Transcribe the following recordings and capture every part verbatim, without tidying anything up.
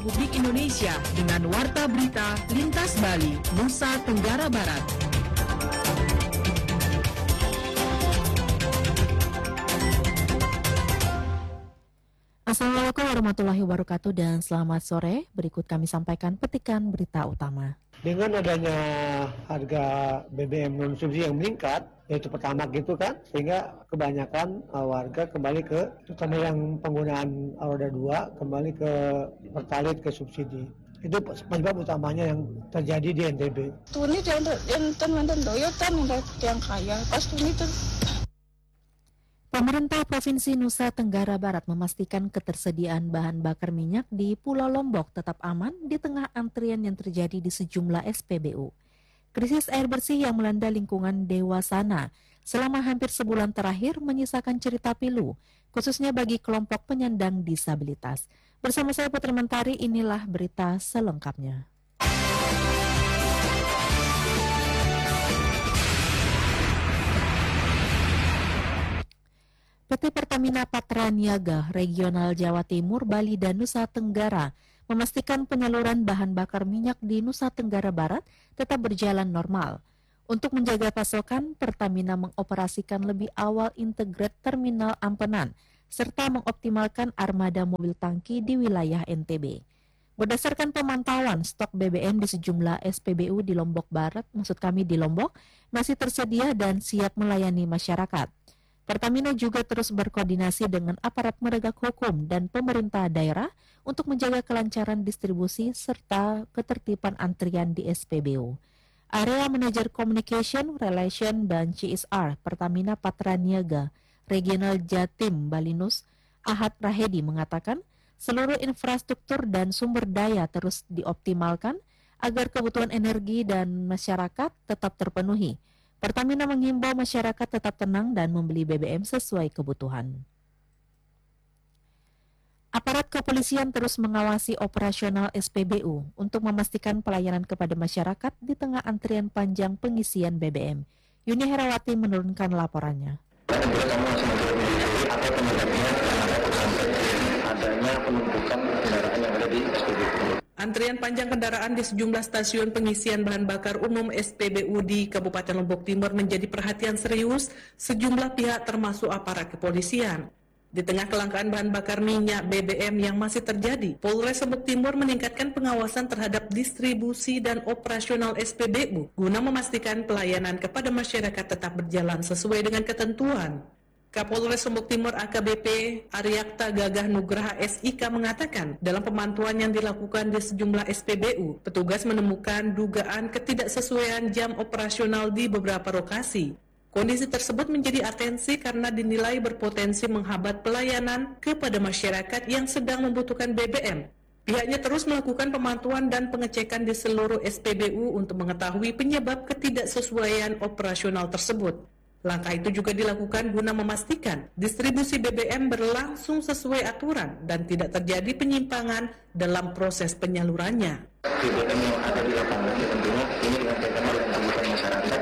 Republik Indonesia dengan Warta Berita Lintas Bali, Nusa Tenggara Barat. Assalamualaikum warahmatullahi wabarakatuh dan selamat sore. Berikut kami sampaikan petikan berita utama. Dengan adanya harga B B M non subsidi yang meningkat, yaitu pertama gitu kan, sehingga kebanyakan uh, warga kembali ke, terutama yang penggunaan roda dua, kembali ke pertalite, ke subsidi. Itu penyebab utamanya yang terjadi di N T B. Tuni dan teman-teman doyotan yang kaya, pas tuni itu. Pemerintah Provinsi Nusa Tenggara Barat memastikan ketersediaan bahan bakar minyak di Pulau Lombok tetap aman di tengah antrian yang terjadi di sejumlah S P B U. Krisis air bersih yang melanda lingkungan Dewasana selama hampir sebulan terakhir menyisakan cerita pilu, khususnya bagi kelompok penyandang disabilitas. Bersama saya Putri Mentari, inilah berita selengkapnya. P T Pertamina Patraniaga Regional Jawa Timur, Bali, dan Nusa Tenggara memastikan penyaluran bahan bakar minyak di Nusa Tenggara Barat tetap berjalan normal. Untuk menjaga pasokan, Pertamina mengoperasikan lebih awal integrate terminal Ampenan serta mengoptimalkan armada mobil tangki di wilayah N T B. Berdasarkan pemantauan, stok B B M di sejumlah S P B U di Lombok Barat, maksud kami di Lombok, masih tersedia dan siap melayani masyarakat. Pertamina juga terus berkoordinasi dengan aparat penegak hukum dan pemerintah daerah untuk menjaga kelancaran distribusi serta ketertiban antrian di S P B U. Area Manager Communication, Relation, dan C S R Pertamina Patraniaga Regional Jatim Balinus, Ahad Rahedi mengatakan seluruh infrastruktur dan sumber daya terus dioptimalkan agar kebutuhan energi dan masyarakat tetap terpenuhi. Pertamina mengimbau masyarakat tetap tenang dan membeli B B M sesuai kebutuhan. Aparat kepolisian terus mengawasi operasional S P B U untuk memastikan pelayanan kepada masyarakat di tengah antrian panjang pengisian B B M. Yuni Herawati menurunkan laporannya. Adanya penumpukan kendaraan yang ada di S P B U. Antrian panjang kendaraan di sejumlah stasiun pengisian bahan bakar umum S P B U di Kabupaten Lombok Timur menjadi perhatian serius sejumlah pihak termasuk aparat kepolisian. Di tengah kelangkaan bahan bakar minyak B B M yang masih terjadi, Polres Lombok Timur meningkatkan pengawasan terhadap distribusi dan operasional S P B U guna memastikan pelayanan kepada masyarakat tetap berjalan sesuai dengan ketentuan. Kapolres Lombok Timur A K B P Aryakta Gagah Nugraha S I K mengatakan dalam pemantauan yang dilakukan di sejumlah S P B U, petugas menemukan dugaan ketidaksesuaian jam operasional di beberapa lokasi. Kondisi tersebut menjadi atensi karena dinilai berpotensi menghambat pelayanan kepada masyarakat yang sedang membutuhkan B B M. Pihaknya terus melakukan pemantauan dan pengecekan di seluruh S P B U untuk mengetahui penyebab ketidaksesuaian operasional tersebut. Langkah itu juga dilakukan guna memastikan distribusi B B M berlangsung sesuai aturan dan tidak terjadi penyimpangan dalam proses penyalurannya. B B M yang ada di lapangan tentunya ini dengan kaitan dengan kebutuhan masyarakat.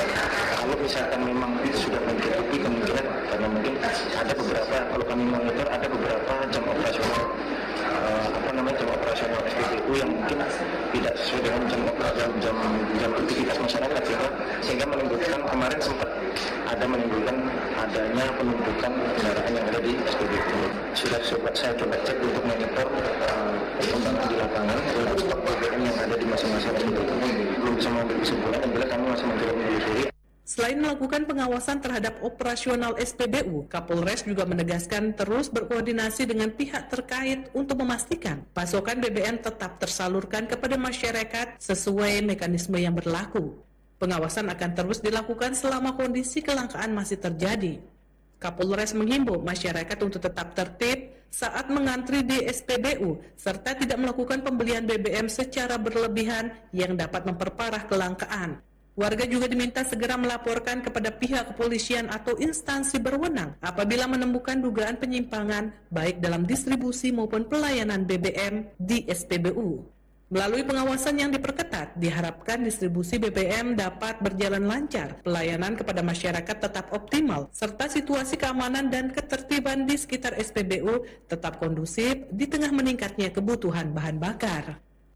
Kalau misalkan memang itu sudah mencukupi kemungkinan, karena mungkin ada beberapa, kalau kami monitor ada beberapa jam operasional uh, apa namanya jam operasional S P B U yang mungkin tidak sesuai dengan jam jam jam, jam aktivitas masyarakat sehingga sehingga menimbulkan kemarin sempat ada menimbulkan adanya penumpukan kendaraan yang ada di S P B U. Sudah coba saya coba cek untuk monitor uh, perkembangan di lapangan untuk stok B B M yang ada di masing-masing S P B U. Belum bisa mengambil kesimpulan, yang jelas kami masih mencoba menelusuri. Selain melakukan pengawasan terhadap operasional S P B U, Kapolres juga menegaskan terus berkoordinasi dengan pihak terkait untuk memastikan pasokan B B M tetap tersalurkan kepada masyarakat sesuai mekanisme yang berlaku. Pengawasan akan terus dilakukan selama kondisi kelangkaan masih terjadi. Kapolres menghimbau masyarakat untuk tetap tertib saat mengantri di S P B U serta tidak melakukan pembelian B B M secara berlebihan yang dapat memperparah kelangkaan. Warga juga diminta segera melaporkan kepada pihak kepolisian atau instansi berwenang apabila menemukan dugaan penyimpangan baik dalam distribusi maupun pelayanan B B M di S P B U. Melalui pengawasan yang diperketat, diharapkan distribusi B B M dapat berjalan lancar, pelayanan kepada masyarakat tetap optimal, serta situasi keamanan dan ketertiban di sekitar S P B U tetap kondusif di tengah meningkatnya kebutuhan bahan bakar.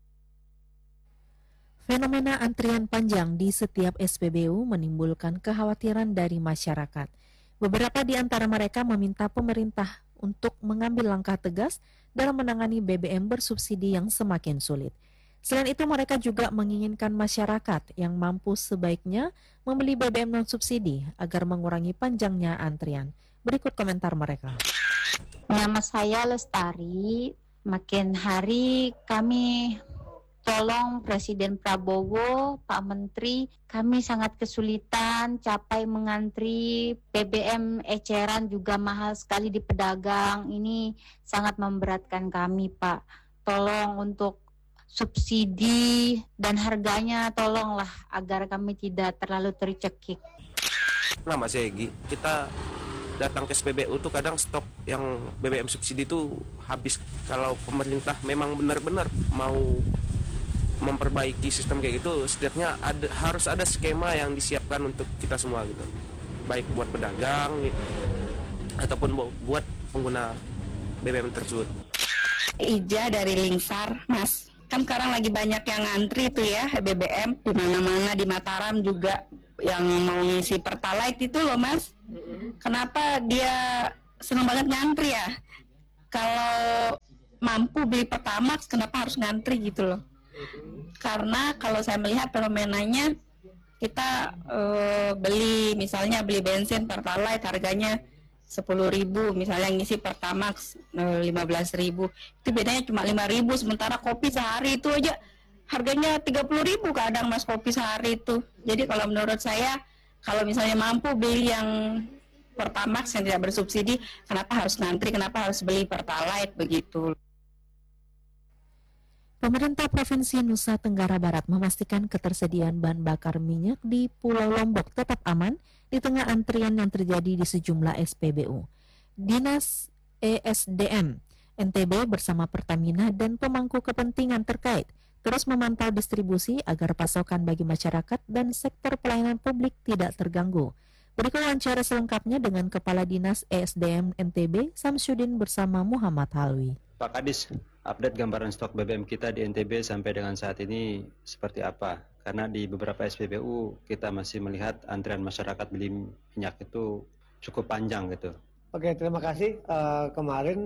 Fenomena antrian panjang di setiap S P B U menimbulkan kekhawatiran dari masyarakat. Beberapa di antara mereka meminta pemerintah untuk mengambil langkah tegas dalam menangani B B M bersubsidi yang semakin sulit. Selain itu, mereka juga menginginkan masyarakat yang mampu sebaiknya membeli B B M non-subsidi agar mengurangi panjangnya antrian. Berikut komentar mereka. Nama saya Lestari. Makin hari kami tolong Presiden Prabowo, Pak Menteri, kami sangat kesulitan capai mengantri, B B M eceran juga mahal sekali di pedagang. Ini sangat memberatkan kami, Pak. Tolong untuk subsidi dan harganya tolonglah agar kami tidak terlalu tercekik. Nama saya Egi, kita datang ke S P B U tuh kadang stok yang B B M subsidi itu habis. Kalau pemerintah memang benar-benar mau memperbaiki sistem kayak gitu, setidaknya ada, harus ada skema yang disiapkan untuk kita semua gitu, baik buat pedagang gitu, ataupun buat pengguna B B M tersebut. Ija dari Lingsar, Mas. Kan sekarang lagi banyak yang ngantri tuh ya B B M di mana-mana, di Mataram juga yang mau ngisi Pertalite itu loh, Mas. Kenapa dia senang banget ngantri ya? Kalau mampu beli Pertamax, kenapa harus ngantri gitu loh? Karena kalau saya melihat fenomenanya, kita uh, beli misalnya beli bensin Pertalite harganya sepuluh ribu, misalnya ngisi Pertamax lima belas ribu, itu bedanya cuma lima ribu, sementara kopi sehari itu aja harganya tiga puluh ribu kadang, Mas, kopi sehari itu. Jadi kalau menurut saya, kalau misalnya mampu beli yang Pertamax yang tidak bersubsidi, kenapa harus ngantri, kenapa harus beli Pertalite begitu. Pemerintah Provinsi Nusa Tenggara Barat memastikan ketersediaan bahan bakar minyak di Pulau Lombok tetap aman di tengah antrian yang terjadi di sejumlah S P B U. Dinas E S D M N T B bersama Pertamina dan pemangku kepentingan terkait terus memantau distribusi agar pasokan bagi masyarakat dan sektor pelayanan publik tidak terganggu. Berikut wawancara selengkapnya dengan Kepala Dinas E S D M N T B Samsudin bersama Muhammad Halwi. Pak Kadis, update gambaran stok B B M kita di N T B sampai dengan saat ini seperti apa? Karena di beberapa S P B U kita masih melihat antrian masyarakat beli minyak itu cukup panjang gitu. Oke, terima kasih. Uh, kemarin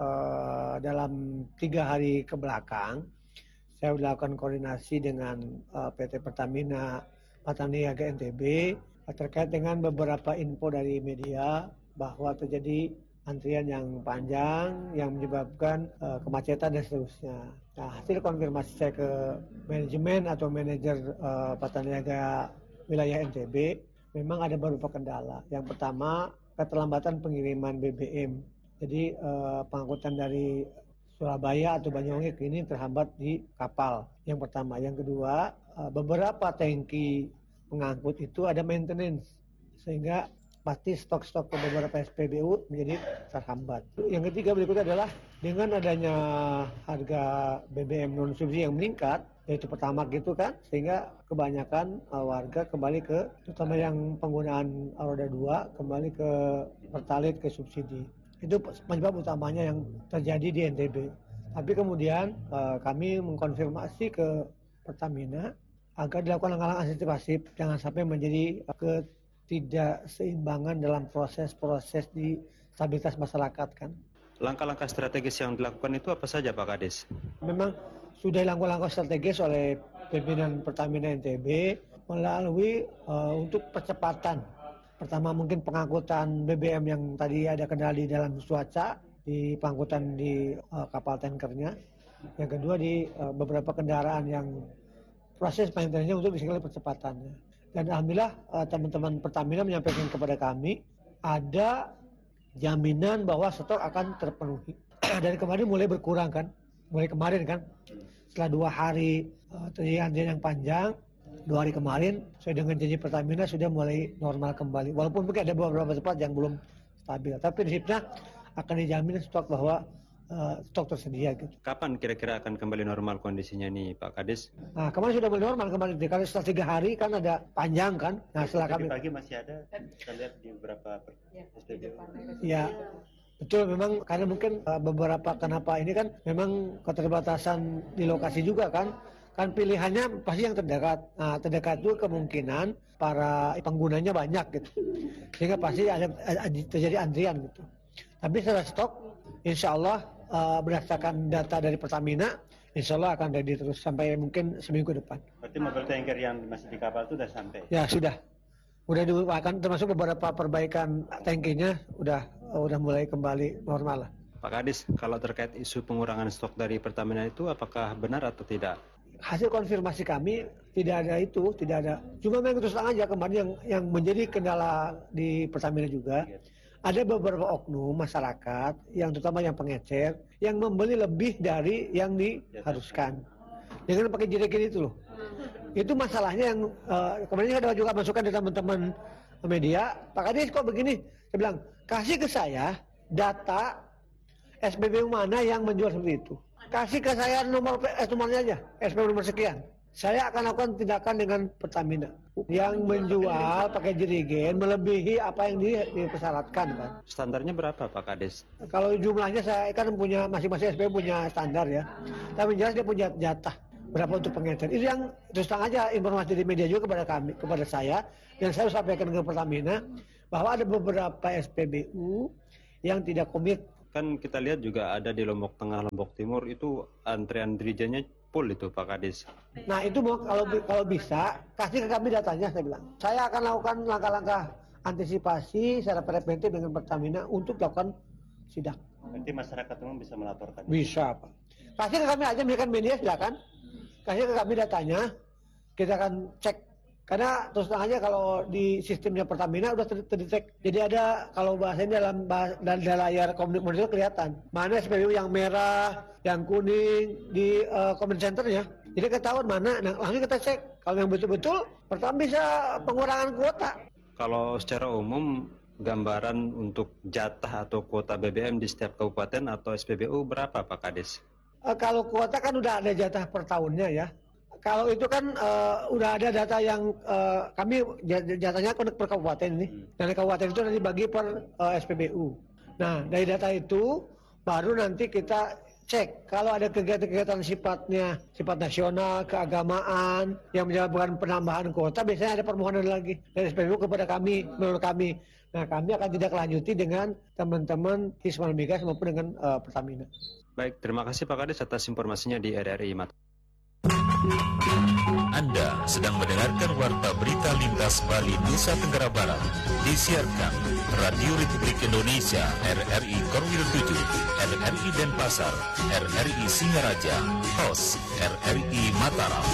uh, dalam tiga hari ke belakang, saya melakukan koordinasi dengan uh, P T Pertamina Patraniaga N T B uh, terkait dengan beberapa info dari media bahwa terjadi antrian yang panjang yang menyebabkan uh, kemacetan dan seterusnya. Nah, hasil konfirmasi saya ke manajemen atau manajer uh, Patraniaga wilayah N T B, memang ada beberapa kendala. Yang pertama, keterlambatan pengiriman B B M. Jadi uh, pengangkutan dari Surabaya atau Banyuwangi ini terhambat di kapal. Yang pertama. Yang kedua, uh, beberapa tangki pengangkut itu ada maintenance, sehingga pasti stok-stok ke beberapa S P B U menjadi terhambat. Yang ketiga berikutnya adalah dengan adanya harga B B M non-subsidi yang meningkat, yaitu pertamax gitu kan, sehingga kebanyakan uh, warga kembali ke, terutama yang penggunaan roda dua, kembali ke Pertalite, ke subsidi. Itu penyebab utamanya yang terjadi di N T B. Tapi kemudian uh, kami mengkonfirmasi ke Pertamina agar dilakukan langkah-langkah antisipasi, jangan sampai menjadi uh, ke tidak seimbangan dalam proses-proses di stabilitas masyarakat kan. Langkah-langkah strategis yang dilakukan itu apa saja Pak Kadis? Memang sudah langkah-langkah strategis oleh pimpinan Pertamina N T B melalui uh, untuk percepatan. Pertama mungkin pengangkutan B B M yang tadi ada kendala di dalam cuaca, di pengangkutan di uh, kapal tankernya. Yang kedua di uh, beberapa kendaraan yang proses maintenance-nya untuk disekali percepatannya. Dan alhamdulillah uh, teman-teman Pertamina menyampaikan kepada kami ada jaminan bahwa stok akan terpenuhi. Dari kemarin mulai berkurang kan, mulai kemarin kan, setelah dua hari uh, terjadi antrian yang panjang, dua hari kemarin, sesuai dengan janji Pertamina sudah mulai normal kembali. Walaupun mungkin ada beberapa tempat yang belum stabil, tapi prinsipnya akan dijamin stok bahwa uh, stok tersedia gitu. Kapan kira-kira akan kembali normal kondisinya nih Pak Kades? Nah kemarin sudah normal kemarin, kalau setelah tiga hari kan ada panjang kan. Nah setelah kami pagi masih ada, kita lihat di beberapa S P B U. Ya betul, memang karena mungkin uh, beberapa kenapa ini kan memang keterbatasan di lokasi juga kan. Kan pilihannya pasti yang terdekat. Nah, terdekat itu kemungkinan para penggunanya banyak gitu. Sehingga pasti ada, ada terjadi antrian gitu. Tapi setelah stok, insya Allah uh, berdasarkan data dari Pertamina, insya Allah akan ready terus sampai mungkin seminggu depan. Berarti mobil tanker yang masih di kapal itu sudah sampai? Ya sudah. Udah akan termasuk beberapa perbaikan tangkinya udah udah mulai kembali normal lah. Pak Kades, kalau terkait isu pengurangan stok dari Pertamina itu apakah benar atau tidak? Hasil konfirmasi kami tidak ada itu, tidak ada. Cuma memang terus terang aja kemarin yang yang menjadi kendala di Pertamina juga, ada beberapa oknum masyarakat yang terutama yang pengecer yang membeli lebih dari yang diharuskan dengan pakai jerigen itu loh. Itu masalahnya yang uh, kemarin ada juga masukan dari teman-teman media, Pak Kades kok begini? Saya bilang kasih ke saya data S P B U mana yang menjual seperti itu. Kasih ke saya nomor eh, nomornya aja, S P B U nomor sekian. Saya akan lakukan tindakan dengan Pertamina yang menjual pakai jerigen melebihi apa yang dipersyaratkan kan. Standarnya berapa Pak Kades? Kalau jumlahnya saya kan punya masing-masing S P B U punya standar ya. Tapi jelas dia punya jatah berapa untuk pengecer. Itu yang terus terang aja informasi di media juga kepada kami, kepada saya, dan saya sampaikan ke Pertamina bahwa ada beberapa S P B U yang tidak komit. Kan kita lihat juga ada di Lombok Tengah, Lombok Timur itu antrean dirijennya full itu Pak Kades. Nah itu mau kalau kalau bisa kasih ke kami datanya, saya bilang. Saya akan lakukan langkah-langkah antisipasi secara preventif dengan Pertamina untuk lakukan sidak. Berarti masyarakat umum bisa melaporkan? Bisa Pak. Kasih ke kami aja, misalkan media silakan. Kasih ke kami datanya, kita akan cek. Karena terus terang aja kalau di sistemnya Pertamina udah terdetek. Jadi ada kalau bahasanya dalam bahasa, dalam layar komunikasi kelihatan mana S P B U yang merah, yang kuning di uh, comment centernya. Jadi ketahuan mana, nah, langsung kita cek. Kalau yang betul-betul pertama bisa pengurangan kuota. Kalau secara umum gambaran untuk jatah atau kuota B B M di setiap kabupaten atau S P B U berapa Pak Kades? Uh, kalau kuota kan udah ada jatah per tahunnya ya. Kalau itu kan uh, udah ada data yang uh, kami jatahnya per kabupaten ini. Dan kabupaten itu nanti dibagi per uh, S P B U. Nah dari data itu baru nanti kita cek kalau ada kegiatan-kegiatan sifatnya sifat nasional, keagamaan yang menyebabkan penambahan kuota, biasanya ada permohonan lagi dari S P B U kepada kami, menurut kami. Nah kami akan tidak lanjuti dengan teman-teman Hisma Migas maupun dengan uh, Pertamina. Baik, terima kasih Pak Kades atas informasinya di R R I Mataram. Anda sedang mendengarkan Warta Berita Lintas Bali Nusa Tenggara Barat, disiarkan Radio Republik Indonesia R R I Korwil tujuh, R R I Denpasar, R R I Singaraja, host R R I Mataram.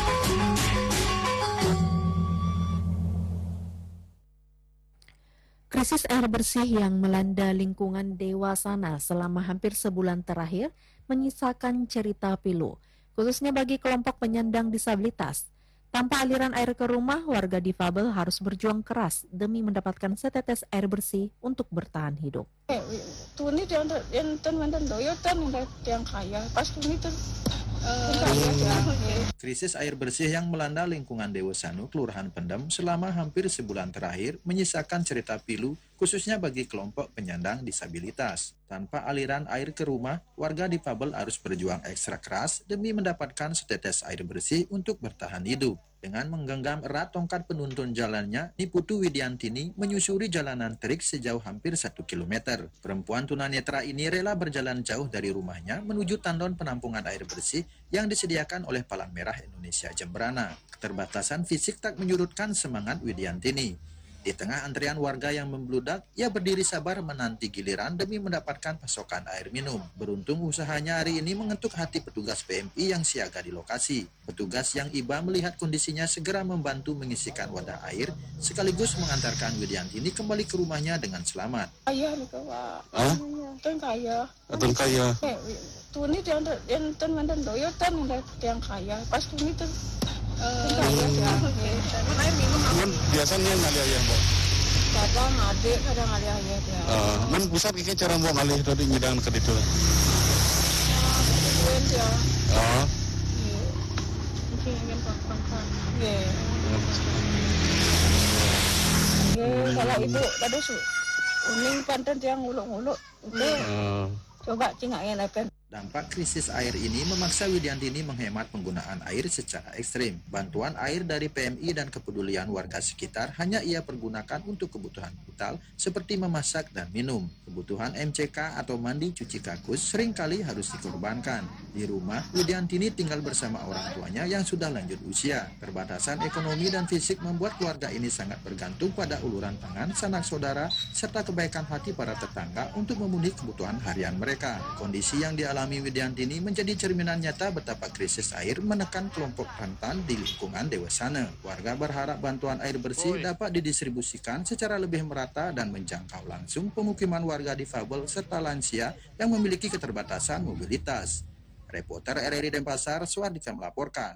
Krisis air bersih yang melanda lingkungan Dewasana selama hampir sebulan terakhir menyisakan cerita pilu, khususnya bagi kelompok penyandang disabilitas. Tanpa aliran air ke rumah, warga difabel harus berjuang keras demi mendapatkan setetes air bersih untuk bertahan hidup. Tuni yang yang teman-teman doyo tan yang kaya pas tuni tuh. Krisis air bersih yang melanda lingkungan Dewasana, Kelurahan Pendem selama hampir sebulan terakhir menyisakan cerita pilu khususnya bagi kelompok penyandang disabilitas. Tanpa aliran air ke rumah, warga difabel harus berjuang ekstra keras demi mendapatkan setetes air bersih untuk bertahan hidup. Dengan menggenggam erat tongkat penuntun jalannya, Niputu Widiantini menyusuri jalanan terik sejauh hampir satu kilometer. Perempuan tunanetra ini rela berjalan jauh dari rumahnya menuju tandon penampungan air bersih yang disediakan oleh Palang Merah Indonesia Jemberana. Keterbatasan fisik tak menyurutkan semangat Widiantini. Di tengah antrean warga yang membludak, ia berdiri sabar menanti giliran demi mendapatkan pasokan air minum. Beruntung usahanya hari ini mengetuk hati petugas P M I yang siaga di lokasi. Petugas yang iba melihat kondisinya segera membantu mengisikan wadah air, sekaligus mengantarkan Widiantini kembali ke rumahnya dengan selamat. Ayah nih Pak. Hah? Tan kaya. Tan kaya. Tuni yang yang teman-teman doyo tan yang kaya pas tuni tuh. Air minum kan biasanya ngali ayah mbak. Kadang adik, kadang ngali ayah dia. Uh, man bisa kiki cara mbak ngali dari ngidang ke itu. ya. Oh. Iya. Mungkin ingin pasang-pasang. Iya. Iya, kalau ibu tadi su, uning panten yang uluk-uluk. Oke. Coba cingaknya lepen. Dampak krisis air ini memaksa Widiantini menghemat penggunaan air secara ekstrim. Bantuan air dari P M I dan kepedulian warga sekitar hanya ia pergunakan untuk kebutuhan vital seperti memasak dan minum. Kebutuhan M C K atau mandi cuci kakus seringkali harus dikorbankan. Di rumah, Widiantini tinggal bersama orang tuanya yang sudah lanjut usia. Keterbatasan ekonomi dan fisik membuat keluarga ini sangat bergantung pada uluran tangan sanak saudara serta kebaikan hati para tetangga untuk memenuhi kebutuhan harian mereka. Kondisi yang dialami Alami Widiantini menjadi cerminan nyata betapa krisis air menekan kelompok rentan di lingkungan Dewasana. Warga berharap bantuan air bersih dapat didistribusikan secara lebih merata dan menjangkau langsung pemukiman warga difabel serta lansia yang memiliki keterbatasan mobilitas. Reporter R R I Denpasar, Suardika melaporkan.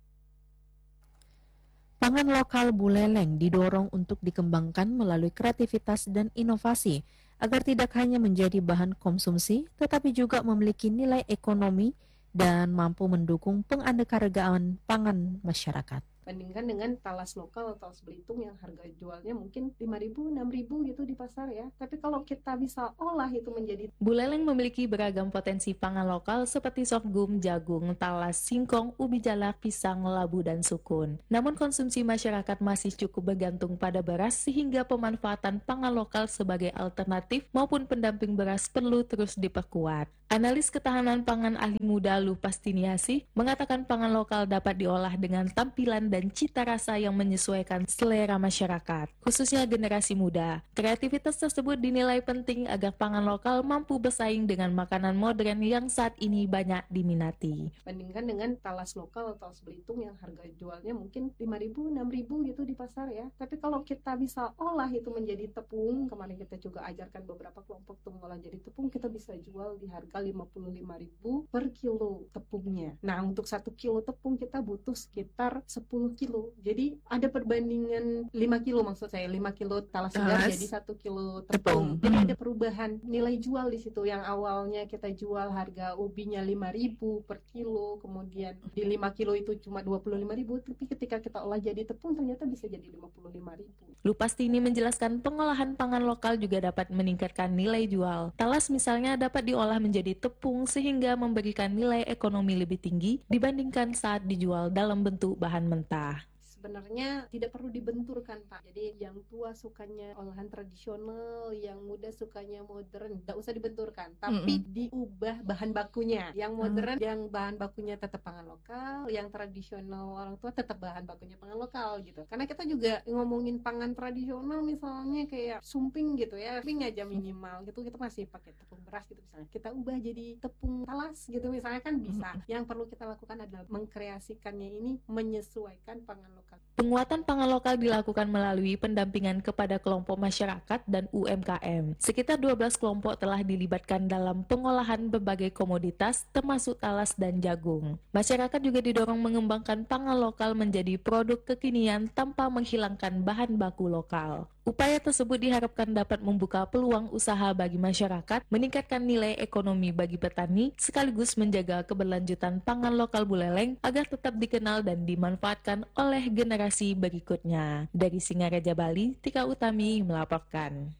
Pangan lokal Buleleng didorong untuk dikembangkan melalui kreativitas dan inovasi agar tidak hanya menjadi bahan konsumsi, tetapi juga memiliki nilai ekonomi dan mampu mendukung penganeka-regaan pangan masyarakat. Bandingkan dengan talas lokal atau talas Belitung yang harga jualnya mungkin lima ribu, enam ribu gitu di pasar ya. Tapi kalau kita bisa olah itu menjadi... Buleleng memiliki beragam potensi pangan lokal seperti sorghum, jagung, talas, singkong, ubi jalak, pisang, labu, dan sukun. Namun konsumsi masyarakat masih cukup bergantung pada beras sehingga pemanfaatan pangan lokal sebagai alternatif maupun pendamping beras perlu terus diperkuat. Analis ketahanan pangan ahli muda Luh Pastiniasi mengatakan pangan lokal dapat diolah dengan tampilan dan cita rasa yang menyesuaikan selera masyarakat, khususnya generasi muda. Kreativitas tersebut dinilai penting agar pangan lokal mampu bersaing dengan makanan modern yang saat ini banyak diminati. Bandingkan dengan talas lokal atau talas Belitung yang harga jualnya mungkin lima ribu, enam ribu gitu di pasar ya. Tapi kalau kita bisa olah itu menjadi tepung, kemarin kita juga ajarkan beberapa kelompok untuk mengolah jadi tepung, kita bisa jual di harga lima puluh lima ribu per kilo tepungnya. Nah, untuk satu kilo tepung kita butuh sekitar sepuluh kilo. Jadi ada perbandingan lima kilo, maksud saya lima kilo talas segar jadi satu kilo tepung. tepung. Jadi ada perubahan nilai jual di situ. Yang awalnya kita jual harga ubinya lima ribu per kilo, kemudian di lima kilo itu cuma dua puluh lima ribu, tapi ketika kita olah jadi tepung ternyata bisa jadi lima puluh lima ribu. Luh Pastini menjelaskan pengolahan pangan lokal juga dapat meningkatkan nilai jual. Talas misalnya dapat diolah menjadi tepung sehingga memberikan nilai ekonomi lebih tinggi dibandingkan saat dijual dalam bentuk bahan mentah. Sebenarnya tidak perlu dibenturkan, Pak. Jadi yang tua sukanya olahan tradisional, yang muda sukanya modern, tidak usah dibenturkan. Tapi mm-hmm. diubah bahan bakunya. Yang modern, mm. yang bahan bakunya tetap pangan lokal, yang tradisional orang tua tetap bahan bakunya pangan lokal gitu. Karena kita juga ngomongin pangan tradisional misalnya kayak sumping gitu ya, sumping aja minimal gitu, kita masih pakai tepung beras gitu misalnya. Kita ubah jadi tepung talas gitu misalnya kan bisa. Mm-hmm. Yang perlu kita lakukan adalah mengkreasikannya ini menyesuaikan pangan lokal. Penguatan pangan lokal dilakukan melalui pendampingan kepada kelompok masyarakat dan U M K M. Sekitar dua belas kelompok telah dilibatkan dalam pengolahan berbagai komoditas termasuk talas dan jagung. Masyarakat juga didorong mengembangkan pangan lokal menjadi produk kekinian tanpa menghilangkan bahan baku lokal. Upaya tersebut diharapkan dapat membuka peluang usaha bagi masyarakat, meningkatkan nilai ekonomi bagi petani, sekaligus menjaga keberlanjutan pangan lokal Buleleng agar tetap dikenal dan dimanfaatkan oleh generasi berikutnya. Dari Singaraja, Bali, Tika Utami melaporkan.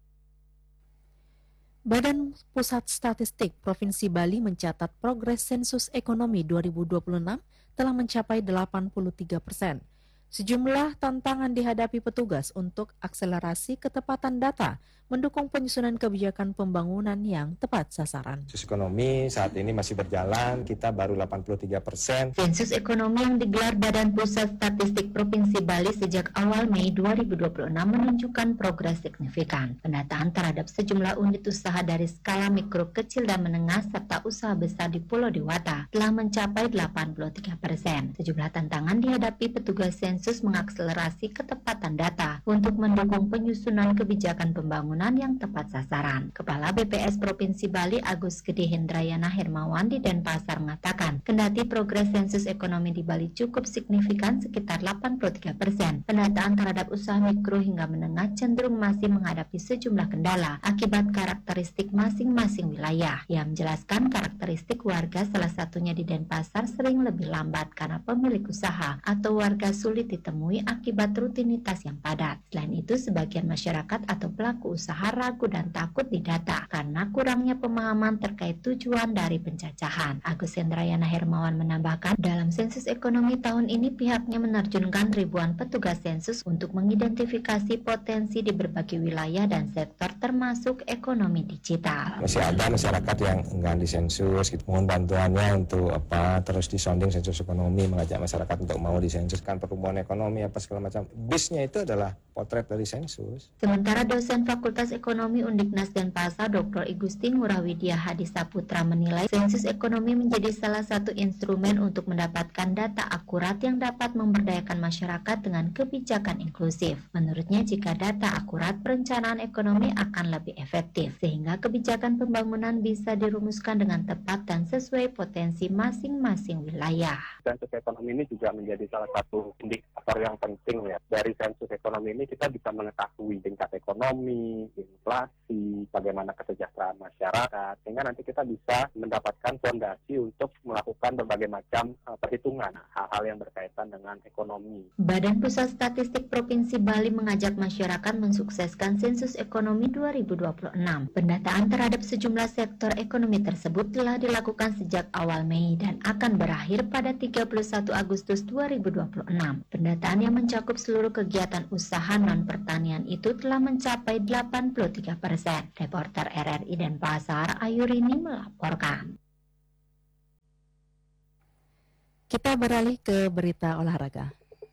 Badan Pusat Statistik Provinsi Bali mencatat progres sensus ekonomi dua ribu dua puluh enam telah mencapai delapan puluh tiga persen. Sejumlah tantangan dihadapi petugas untuk akselerasi ketepatan data, mendukung penyusunan kebijakan pembangunan yang tepat sasaran. Sensus ekonomi saat ini masih berjalan, kita baru delapan puluh tiga persen. Sensus ekonomi yang digelar Badan Pusat Statistik Provinsi Bali sejak awal Mei dua ribu dua puluh enam menunjukkan progres signifikan. Pendataan terhadap sejumlah unit usaha dari skala mikro, kecil dan menengah serta usaha besar di Pulau Dewata telah mencapai delapan puluh tiga persen. Sejumlah tantangan dihadapi petugas sensus mengakselerasi ketepatan data untuk mendukung penyusunan kebijakan pembangunan pembangunan yang tepat sasaran. Kepala B P S Provinsi Bali Agus Gede Hendrayana Hermawan di Denpasar mengatakan, kendati progres sensus ekonomi di Bali cukup signifikan sekitar delapan puluh tiga persen, pendataan terhadap usaha mikro hingga menengah cenderung masih menghadapi sejumlah kendala akibat karakteristik masing-masing wilayah. Ia menjelaskan karakteristik warga salah satunya di Denpasar sering lebih lambat karena pemilik usaha atau warga sulit ditemui akibat rutinitas yang padat. Selain itu, sebagian masyarakat atau pelaku usaha ragu dan takut didata karena kurangnya pemahaman terkait tujuan dari pencacahan. Agus Hendrayana Hermawan menambahkan, dalam sensus ekonomi tahun ini pihaknya menerjunkan ribuan petugas sensus untuk mengidentifikasi potensi di berbagai wilayah dan sektor termasuk ekonomi digital. Masih ada masyarakat yang enggan disensus, gitu. Mohon bantuannya untuk apa terus disonding sensus ekonomi, mengajak masyarakat untuk mau disensuskan pertumbuhan ekonomi apa segala macam. Bisnya itu adalah potret dari sensus. Sementara dosen Fakultas Ekonomi Undiknas Denpasar Doktor Igusti Ngurah Widya Hadi Saputra menilai sensus ekonomi menjadi salah satu instrumen untuk mendapatkan data akurat yang dapat memberdayakan masyarakat dengan kebijakan inklusif. Menurutnya, jika data akurat, perencanaan ekonomi akan lebih efektif sehingga kebijakan pembangunan bisa dirumuskan dengan tepat dan sesuai potensi masing-masing wilayah. Sensus ekonomi ini juga menjadi salah satu indikator yang penting ya. Dari sensus ekonomi ini kita bisa mengetahui tingkat ekonomi, inflasi, bagaimana kesejahteraan masyarakat, sehingga nanti kita bisa mendapatkan fondasi untuk melakukan berbagai macam uh, perhitungan hal-hal yang berkaitan dengan ekonomi. Badan Pusat Statistik Provinsi Bali mengajak masyarakat mensukseskan sensus ekonomi dua ribu dua puluh enam. Pendataan terhadap sejumlah sektor ekonomi tersebut telah dilakukan sejak awal Mei dan akan berakhir pada tiga puluh satu Agustus dua ribu dua puluh enam. Pendataan yang mencakup seluruh kegiatan usaha non-pertanian itu telah mencapai delapan puluh tiga persen. Reporter R R I Denpasar, Ayurini melaporkan. Kita beralih ke berita olahraga.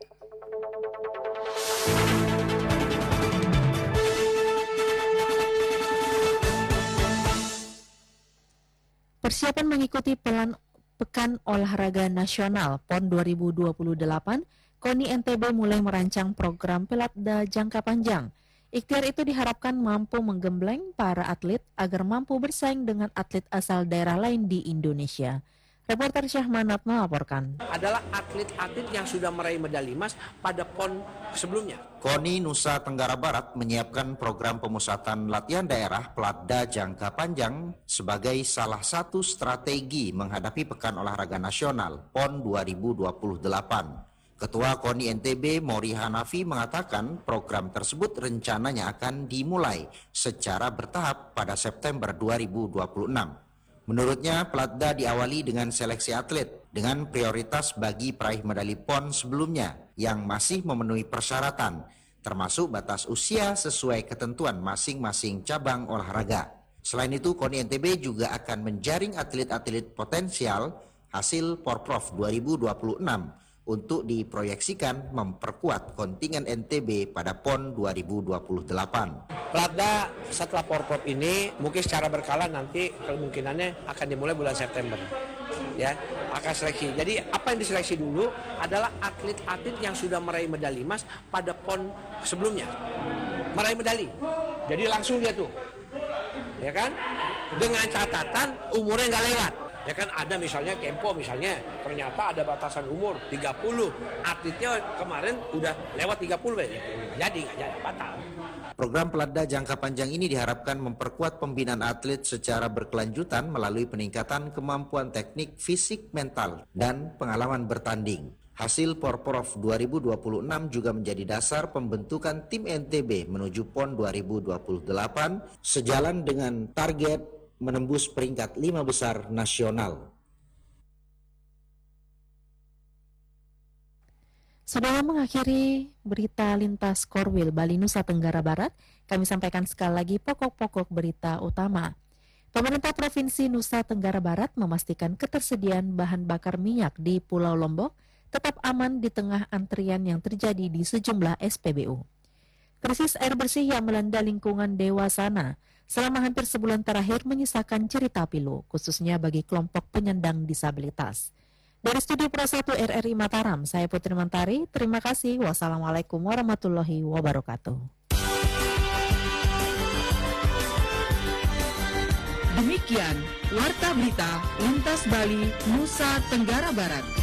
Persiapan mengikuti pelan Pekan Olahraga Nasional P O N dua ribu dua puluh delapan, KONI N T B mulai merancang program pelatda jangka panjang. Ikhtiar itu diharapkan mampu menggembleng para atlet agar mampu bersaing dengan atlet asal daerah lain di Indonesia. Reporter Syahmanat melaporkan. Adalah atlet-atlet yang sudah meraih medali emas pada P O N sebelumnya. KONI Nusa Tenggara Barat menyiapkan program pemusatan latihan daerah pelatda jangka panjang sebagai salah satu strategi menghadapi Pekan Olahraga Nasional P O N dua ribu dua puluh delapan. Ketua KONI N T B Mori Hanafi mengatakan program tersebut rencananya akan dimulai secara bertahap pada September dua ribu dua puluh enam. Menurutnya, pelatda diawali dengan seleksi atlet dengan prioritas bagi peraih medali P O N sebelumnya yang masih memenuhi persyaratan, termasuk batas usia sesuai ketentuan masing-masing cabang olahraga. Selain itu, KONI N T B juga akan menjaring atlet-atlet potensial hasil Porprov dua ribu dua puluh enam untuk diproyeksikan memperkuat kontingen N T B pada P O N dua ribu dua puluh delapan. Pelatda setelah Porprov ini mungkin secara berkala nanti kemungkinannya akan dimulai bulan September. Ya, akan seleksi. Jadi apa yang diseleksi dulu adalah atlet-atlet yang sudah meraih medali emas pada P O N sebelumnya. Meraih medali. Jadi langsung dia tuh. Ya kan? Dengan catatan umurnya nggak lewat. Ya kan ada misalnya Kempo misalnya ternyata ada batasan umur tiga puluh, atletnya kemarin udah lewat tiga puluh ya. Jadi nggak jadi batal. Program pelatda jangka panjang ini diharapkan memperkuat pembinaan atlet secara berkelanjutan melalui peningkatan kemampuan teknik, fisik, mental, dan pengalaman bertanding. Hasil Porprov dua ribu dua puluh enam juga menjadi dasar pembentukan tim N T B menuju P O N dua ribu dua puluh delapan sejalan dengan target menembus peringkat lima besar nasional. Saudara, mengakhiri berita lintas Korwil Bali Nusa Tenggara Barat, kami sampaikan sekali lagi pokok-pokok berita utama. Pemerintah Provinsi Nusa Tenggara Barat memastikan ketersediaan bahan bakar minyak di Pulau Lombok tetap aman di tengah antrian yang terjadi di sejumlah S P B U. Krisis air bersih yang melanda lingkungan Dewasana selama hampir sebulan terakhir menyisakan cerita pilu, khususnya bagi kelompok penyandang disabilitas. Dari Studio Pro satu R R I Mataram, saya Putri Mantari, terima kasih. Wassalamualaikum warahmatullahi wabarakatuh. Demikian Warta Berita Lintas Bali, Nusa Tenggara Barat.